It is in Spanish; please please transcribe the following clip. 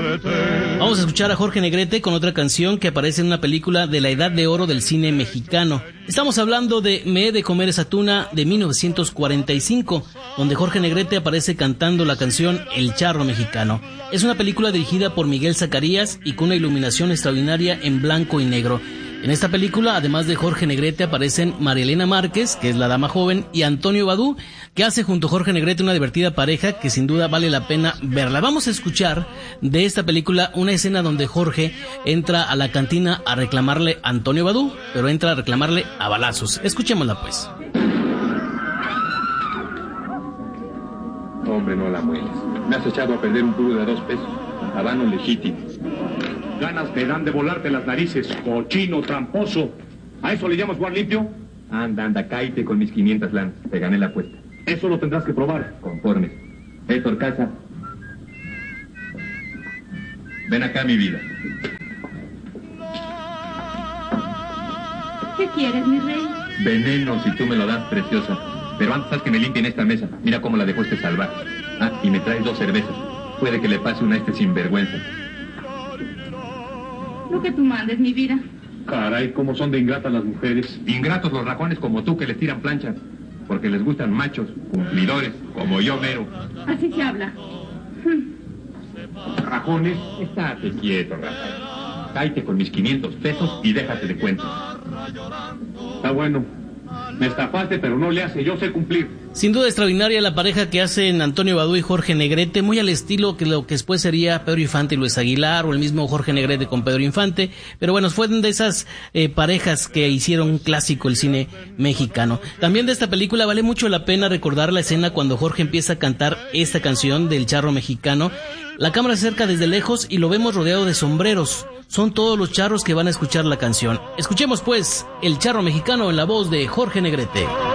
Vamos a escuchar a Jorge Negrete con otra canción que aparece en una película de la edad de oro del cine mexicano. Estamos hablando de Me he de comer esa tuna de 1945, donde Jorge Negrete aparece cantando la canción El Charro Mexicano. Es una película dirigida por Miguel Zacarías y con una iluminación extraordinaria en blanco y negro. En esta película, además de Jorge Negrete, aparecen María Elena Márquez, que es la dama joven, y Antonio Badú, que hace junto a Jorge Negrete una divertida pareja que sin duda vale la pena verla. Vamos a escuchar de esta película una escena donde Jorge entra a la cantina a reclamarle a Antonio Badú, pero entra a reclamarle a balazos. Escuchémosla pues. Hombre, no la mueles. Me has echado a perder un puro de 2 pesos. Habano legítimo. Ganas me dan de volarte las narices, cochino, tramposo. ¿A eso le llamas jugar limpio? Anda, cállate con mis 500 lanas. Te gané la apuesta. Eso lo tendrás que probar. Conforme. Héctor Casa. Ven acá, mi vida. ¿Qué quieres, mi rey? Veneno, si tú me lo das, preciosa. Pero antes haz que me limpien esta mesa. Mira cómo la dejó este salvaje. Ah, y me traes 2 cervezas. Puede que le pase una a este sinvergüenza. Lo que tú mandes, mi vida. Caray, cómo son de ingratas las mujeres. Ingratos los rajones como tú que les tiran plancha. Porque les gustan machos, cumplidores, como yo mero. Así se habla. Rajones. Estate quieto, Rafael. Cállate con mis 500 pesos y déjate de cuentos. Está bueno. Me estafaste, pero no le hace. Yo sé cumplir. Sin duda extraordinaria la pareja que hacen Antonio Badú y Jorge Negrete, muy al estilo que lo que después sería Pedro Infante y Luis Aguilar, o el mismo Jorge Negrete con Pedro Infante, pero bueno, fueron de esas parejas que hicieron un clásico el cine mexicano. También de esta película vale mucho la pena recordar la escena cuando Jorge empieza a cantar esta canción del Charro Mexicano. La cámara se acerca desde lejos y lo vemos rodeado de sombreros. Son todos los charros que van a escuchar la canción. Escuchemos pues El Charro Mexicano en la voz de Jorge Negrete.